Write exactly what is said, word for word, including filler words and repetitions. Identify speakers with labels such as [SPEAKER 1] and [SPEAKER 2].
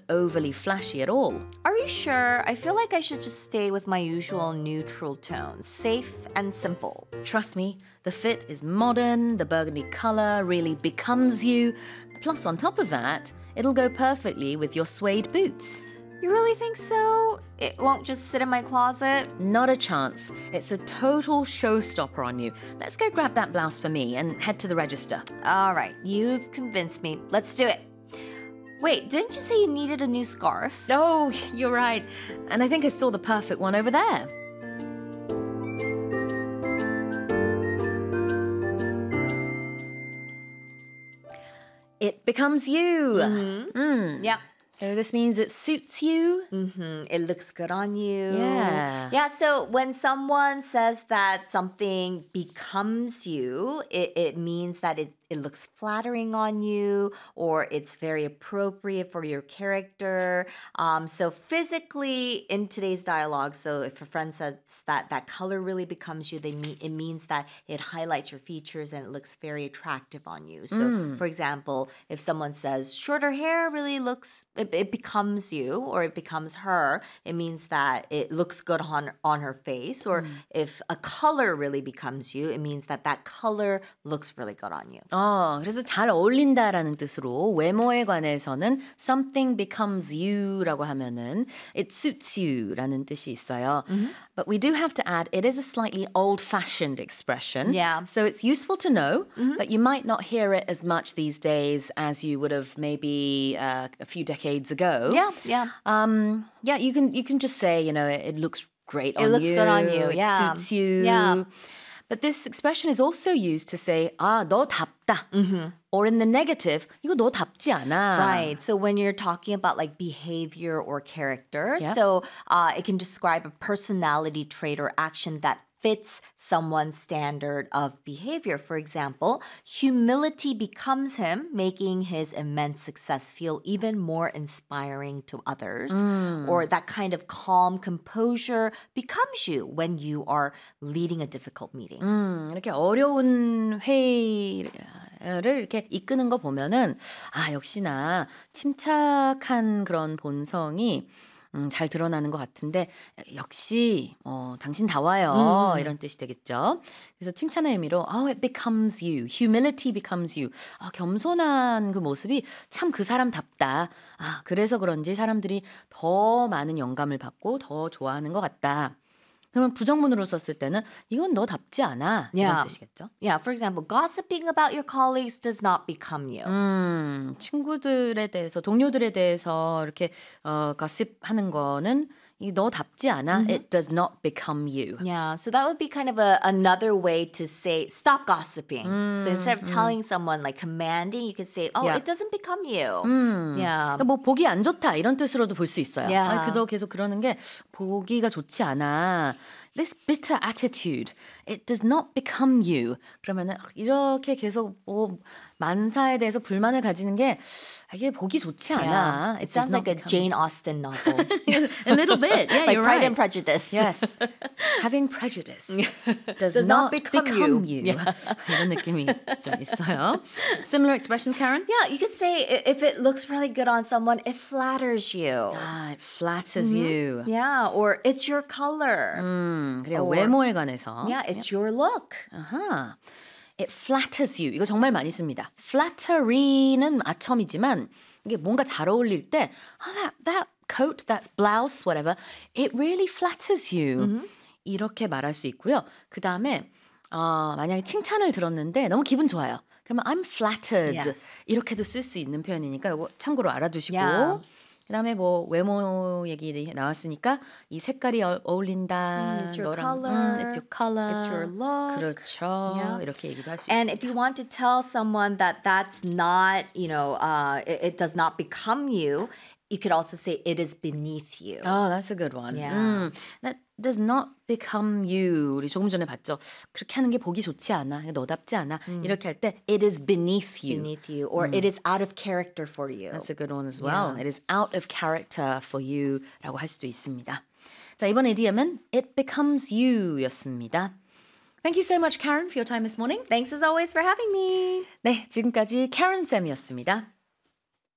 [SPEAKER 1] overly flashy at all.
[SPEAKER 2] Are you sure? I feel like I should just stay with my usual neutral tones, safe and simple.
[SPEAKER 1] Trust me, the fit is modern, the burgundy color really becomes you. Plus, on top of that, it'll go perfectly with your suede boots.
[SPEAKER 2] You really think so? It won't just sit in my closet?
[SPEAKER 1] Not a chance. It's a total showstopper on you. Let's go grab that blouse for me and head to the register.
[SPEAKER 2] All right, you've convinced me. Let's do it. Wait, didn't you say you needed a new scarf?
[SPEAKER 1] Oh, you're right. And I think I saw the perfect one over there. It becomes you.
[SPEAKER 2] Mm-hmm.
[SPEAKER 1] Mm.
[SPEAKER 2] Yeah.
[SPEAKER 1] So this means it suits you.
[SPEAKER 2] Mm-hmm. It looks good on you.
[SPEAKER 1] Yeah.
[SPEAKER 2] Yeah, so when someone says that something becomes you, it, it means that it, it looks flattering on you or it's very appropriate for your character. Um, so physically in today's dialogue, so if a friend says that that color really becomes you, they mean, it means that it highlights your features and it looks very attractive on you. So
[SPEAKER 1] Mm.
[SPEAKER 2] for example, if someone says shorter hair really looks, it, it becomes you or it becomes her, it means that it looks good on, on her face. Or if a color really becomes you, it means that that color looks really good on you.
[SPEAKER 1] 어, 그래서 잘 어울린다라는 뜻으로 외모에 관해서는 something becomes you라고 하면은 it suits you라는 뜻이 있어요. But we do have to add it is a slightly old-fashioned expression.
[SPEAKER 2] Yeah.
[SPEAKER 1] So it's useful to know, but you might not hear it as much these days as you would have maybe uh, a few decades ago.
[SPEAKER 2] Yeah, yeah.
[SPEAKER 1] Um, yeah, you can you can just say, you know, it, it looks great on
[SPEAKER 2] It
[SPEAKER 1] you.
[SPEAKER 2] looks good on you,
[SPEAKER 1] It
[SPEAKER 2] yeah.
[SPEAKER 1] suits you.
[SPEAKER 2] Yeah.
[SPEAKER 1] But this expression is also used to say, 아, 너 답다. Or in the negative, 이거 너 답지 않아.
[SPEAKER 2] Right. So when you're talking about like behavior or character,
[SPEAKER 1] Yep.
[SPEAKER 2] so uh, it can describe a personality trait or action that fits someone's standard of behavior. For example, humility becomes him, making his immense success feel even more inspiring to others. Or that kind of calm composure becomes you when you are leading a difficult meeting.
[SPEAKER 1] 음, 이렇게 어려운 회의를 이렇게 이끄는 거 보면은 아, 역시나 침착한 그런 본성이 음, 잘 드러나는 것 같은데 역시 어, 당신다워요 이런 뜻이 되겠죠. 그래서 칭찬의 의미로 oh, it becomes you, humility becomes you. 아, 겸손한 그 모습이 참 그 사람답다. 아, 그래서 그런지 사람들이 더 많은 영감을 받고 더 좋아하는 것 같다. 그러면 부정문으로 썼을 때는 이건 너답지 않아 이런
[SPEAKER 2] Yeah.
[SPEAKER 1] 뜻이겠죠.
[SPEAKER 2] Yeah, for example, gossiping about your colleagues does not become you.
[SPEAKER 1] 음, 친구들에 대해서 동료들에 대해서 이렇게 어, gossip하는 거는 이 너답지 않아. It does not become you.
[SPEAKER 2] Yeah, so that would be kind of a another way to say stop gossiping. So instead of telling someone like commanding, you could say, "Oh,
[SPEAKER 1] Yeah.
[SPEAKER 2] it doesn't become you." Yeah.
[SPEAKER 1] 그러니까 뭐 보기 안 좋다 이런 뜻으로도 볼 수 있어요.
[SPEAKER 2] Yeah.
[SPEAKER 1] 아니, 그도 계속 그러는 게 보기가 좋지 않아. This bitter attitude, it does not become you. 그러면은 이렇게 계속 뭐 만사에 대해서 불만을 가지는 게 이게 보기 좋지 않아.
[SPEAKER 2] Yeah. It
[SPEAKER 1] It does
[SPEAKER 2] sounds
[SPEAKER 1] not
[SPEAKER 2] like a
[SPEAKER 1] become
[SPEAKER 2] Jane Austen novel.
[SPEAKER 1] a little bit. Yeah,
[SPEAKER 2] like
[SPEAKER 1] you're
[SPEAKER 2] Pride
[SPEAKER 1] right.
[SPEAKER 2] and Prejudice.
[SPEAKER 1] Yes. Having prejudice does,
[SPEAKER 2] Does
[SPEAKER 1] not,
[SPEAKER 2] not become
[SPEAKER 1] become,
[SPEAKER 2] you.
[SPEAKER 1] you. 이런 느낌이 좀 있어요. Similar expressions, Karen?
[SPEAKER 2] Yeah, you could say i- if it looks really good on someone, it flatters you.
[SPEAKER 1] Ah, it flatters you.
[SPEAKER 2] Yeah, or it's your color.
[SPEAKER 1] 음, 그래요.
[SPEAKER 2] Or-
[SPEAKER 1] 외모에 관해서.
[SPEAKER 2] Yeah, it's your look.
[SPEAKER 1] 아하. It flatters you. 이거 정말 많이 씁니다. flattery는 아첨이지만 이게 뭔가 잘 어울릴 때 oh, that, that coat, that blouse, whatever, it really flatters you. 이렇게 말할 수 있고요. 그 다음에 어, 만약에 칭찬을 들었는데 너무 기분 좋아요. 그러면 I'm flattered.
[SPEAKER 2] Yes.
[SPEAKER 1] 이렇게도 쓸 수 있는 표현이니까 이거 참고로 알아두시고
[SPEAKER 2] Yeah.
[SPEAKER 1] 그다음에 뭐 외모 얘기 나왔으니까 이 색깔이 어, 어울린다.
[SPEAKER 2] Mm, it's your
[SPEAKER 1] 너랑,
[SPEAKER 2] color.
[SPEAKER 1] 음, it's your color.
[SPEAKER 2] It's your look.
[SPEAKER 1] 그렇죠.
[SPEAKER 2] Yeah.
[SPEAKER 1] 이렇게 얘기도 할 수
[SPEAKER 2] And
[SPEAKER 1] 있습니다.
[SPEAKER 2] if you want to tell someone that that's not, you know, uh, it, it does not become you, you could also say it is beneath you.
[SPEAKER 1] Oh, that's a good one.
[SPEAKER 2] Yeah.
[SPEAKER 1] 음, that does not become you. 우리 조금 전에 봤죠. 그렇게 하는 게 보기 좋지 않아. 너답지 않아. 이렇게 할 때 it is beneath you.
[SPEAKER 2] Beneath you, or it is out of character for you.
[SPEAKER 1] That's a good one as well.
[SPEAKER 2] Yeah.
[SPEAKER 1] It is out of character for you 라고 할 수도 있습니다. 자, 이번 이디엄은 it becomes you 였습니다. Thank you so much, Karen, for your time this morning.
[SPEAKER 2] Thanks as always for having me.
[SPEAKER 1] 네, 지금까지 Karen 쌤이었습니다.